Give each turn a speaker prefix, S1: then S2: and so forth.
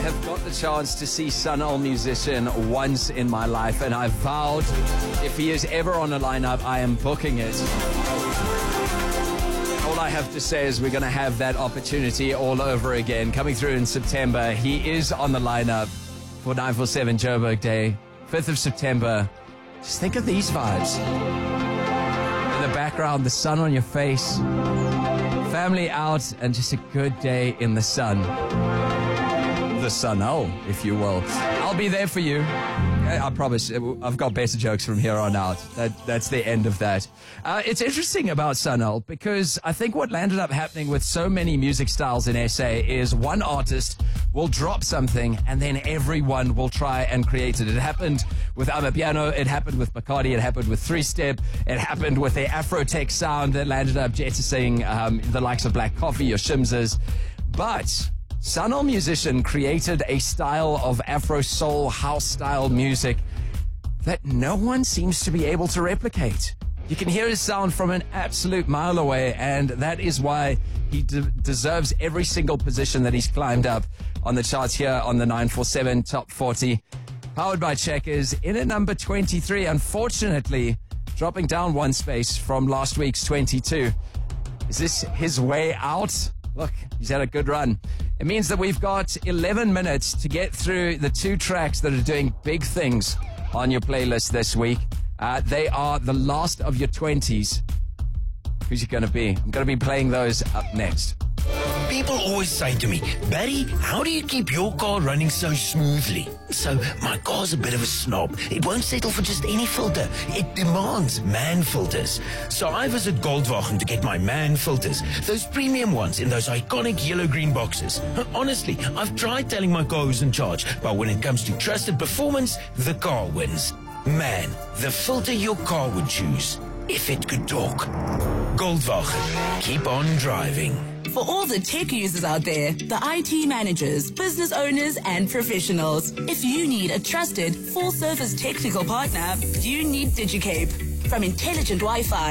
S1: I have got the chance to see Sun-El Musician once in my life, and I vowed if he is ever on a lineup, I am booking it. All I have to say is we're going to have that opportunity all over again. Coming through in September, he is on the lineup for 947 Joburg Day, 5th of September. Just think of these vibes. In the background, the sun on your face, family out, and just a good day in the sun. The Sun-El, if you will. I'll be there for you. I promise. I've got better jokes from here on out. That's the end of that. It's interesting about Sun-El because I think what landed up happening with so many music styles in SA is one artist will drop something and then everyone will try and create it. It happened with Amapiano, it happened with Bacardi, it happened with Three Step, it happened with the Afro-tech sound that landed up jettisoning the likes of Black Coffee, your Shimzas. But Sun-El Musician created a style of Afro soul house style music that no one seems to be able to replicate. You can hear his sound from an absolute mile away, and that is why he deserves every single position that he's climbed up on the charts here on the 947 Top 40. Powered by Checkers in at number 23, unfortunately dropping down one space from last week's 22. Is this his way out? Look, he's had a good run. It means that we've got 11 minutes to get through the two tracks that are doing big things on your playlist this week. They are the last of your 20s. Who's it going to be? I'm going to be playing those up next.
S2: People always say to me, Barry, how do you keep your car running so smoothly? So my car's a bit of a snob. It won't settle for just any filter. It demands MAN filters. So I visit Goldwagen to get my MAN filters, those premium ones in those iconic yellow-green boxes. Honestly, I've tried telling my car who's in charge, but when it comes to trusted performance, the car wins. MAN, the filter your car would choose if it could talk. Goldwagen, keep on driving.
S3: For all the tech users out there, the IT managers, business owners, and professionals, if you need a trusted, full-service technical partner, you need DigiCape. From intelligent Wi-Fi